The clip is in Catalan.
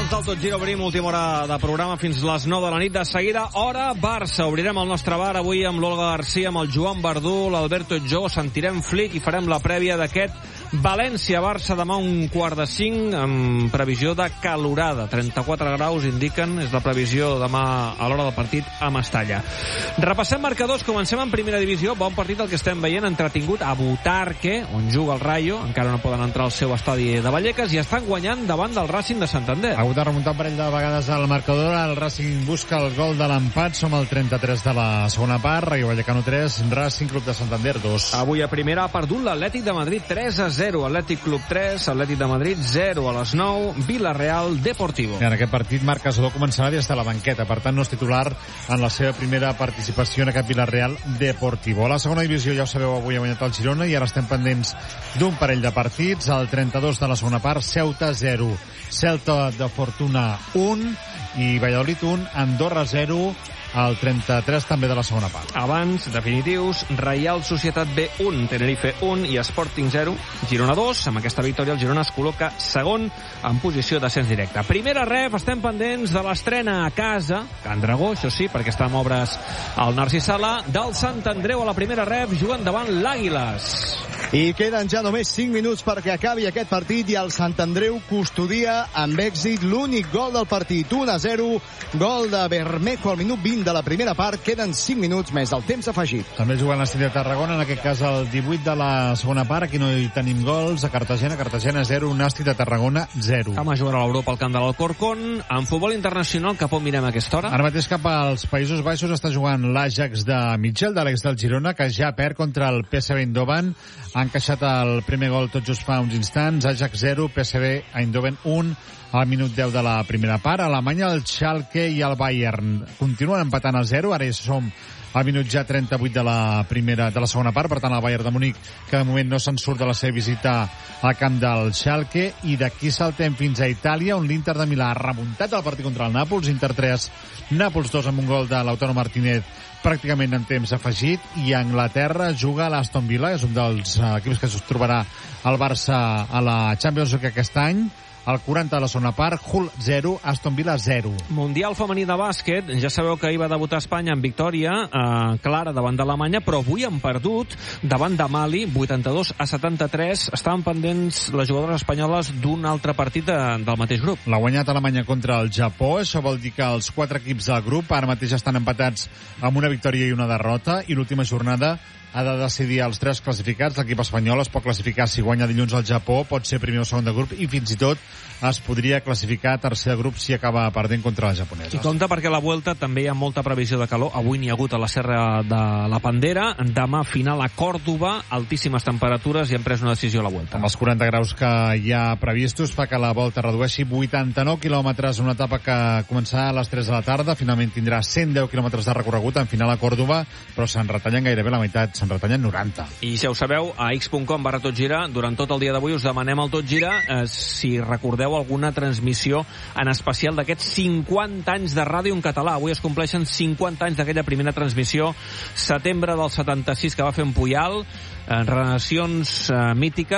abans del Tot Gira obrim última hora de programa fins les 9 de la nit. De seguida, hora Barça. Obrirem el nostre bar avui amb l'Olga Garcia, amb el Joan Verdú, l'Alberto Jo, sentirem Flick i farem la prèvia d'aquest València-Barça demà 4:45 amb previsió de calorada. 34 graus indiquen, és la previsió demà a l'hora del partit a Mestalla. Repassem marcadors, comencem en primera divisió. Bon partit el que estem veient, entretingut a Butarque, on juga el Rayo. Encara no poden entrar al seu estadi de Vallecas i estan guanyant davant del Racing de Santander. Ha hagut de remuntar un parell de vegades al marcador. El Racing busca el gol de l'empat. Som al 33 de la segona part. Rayo Vallecano 3, Racing Club de Santander 2. Avui a primera ha perdut l'Atlètic de Madrid 3-0. Atlètic Club 3, Atlètic de Madrid 0 a les 9. Villarreal Deportivo. En aquest partit Marc Casadó començarà des de la banqueta, per tant no és titular en la seva primera participació en aquest Villarreal Deportivo. A la segona divisió, ja ho sabeu, avui ha guanyat el Girona i ara estem pendents d'un parell de partits. Al 32 de la segona part, Ceuta 0, Celta de Fortuna 1 i Valladolid 1, Andorra 0, al 33 també de la segona part. Abans, definitius, Reial Societat B 1, Tenerife 1 i Sporting 0, Girona 2. Amb aquesta victòria el Girona es col·loca segon en posició d'ascens directe. Primera ref, estem pendents de l'estrena a casa, Can Dragó, això sí, perquè està amb obres al Narcís Sala, del Sant Andreu a la primera ref, jugant davant l'Àguiles. I queden ja només 5 minuts perquè acabi aquest partit i el Sant Andreu custodia amb èxit l'únic gol del partit. 1-0, gol de Bermejo al minut 20 de la primera part. Queden 5 minuts més el temps afegit. També jugant l'Estil de Tarragona, en aquest cas el 18 de la segona part. Aquí no hi tenim gols. A Cartagena 0, Nàstic de Tarragona 0. Demà jugarà a l'Europa al camp de l'Alcorcón. En futbol internacional, cap on mirem a aquesta hora? Ara mateix cap als Països Baixos està jugant l'Ajax de Mitchell, de l'ex del Girona, que ja perd contra el PSV Eindhoven. Ha encaixat el primer gol tot just fa uns instants. Ajax 0, PSV Eindhoven 1 al minut 10 de la primera part. A Alemanya el Schalke i el Bayern continuen empatant a 0. Ara ja som al minut ja 38 de la segona part. Per tant, el Bayern de Munic, que de moment no se'n surt de la seva visita al camp del Schalke. I d'aquí saltem fins a Itàlia, on l'Inter de Milà ha remuntat el partit contra el Nàpols. Inter 3, Nàpols 2 amb un gol de Lautaro Martínez pràcticament en temps afegit. I a Anglaterra juga l'Aston Villa, és un dels equips que es trobarà el Barça a la Champions League aquest any. Al 40 de la segona part, Hull 0, Aston Villa 0. Mundial femení de bàsquet. Ja sabeu que ahir va debutar Espanya en victòria clara davant d'Alemanya, però avui han perdut davant de Mali, 82-73. Estaven pendents les jugadores espanyoles d'un altre partit del mateix grup. L'ha guanyat Alemanya contra el Japó. Això vol dir que els 4 equips del grup ara mateix estan empatats amb una victòria i una derrota, i l'última jornada ha de decidir els 3 classificats. L'equip espanyol es pot classificar si guanya dilluns al Japó, pot ser primer o segon de grup, i fins i tot es podria classificar tercer de grup si acaba perdent contra les japoneses. I compte perquè a la Vuelta també hi ha molta previsió de calor. Avui n'hi ha hagut a la Serra de la Pendera. Demà final a Còrdova, altíssimes temperatures, i han pres una decisió a la Vuelta. Amb els 40 graus que hi ha previstos fa que la Volta redueixi 89 quilòmetres, una etapa que començarà a les 3 de la tarda. Finalment tindrà 110 quilòmetres de recorregut en final a Còrdova, però se'n retallen gairebé la meitat, se'n retallen 90. I si ho sabeu, a x.com/totgira, durant tot el dia d'avui us demanem al Tot Gira si recordeu alguna transmissió en especial d'aquests 50 anys de ràdio en català. Avui es compleixen 50 anys d'aquella primera transmissió, setembre del 76, que va fer en Puyal, relacions mítiques.